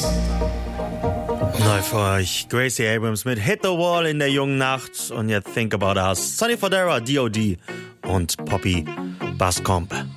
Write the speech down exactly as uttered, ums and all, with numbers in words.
Neu für euch Gracie Abrams mit Hit the Wall in der jungen Nacht und jetzt Think About Us. Sonny Fodera, D O D und Poppy Basscomp.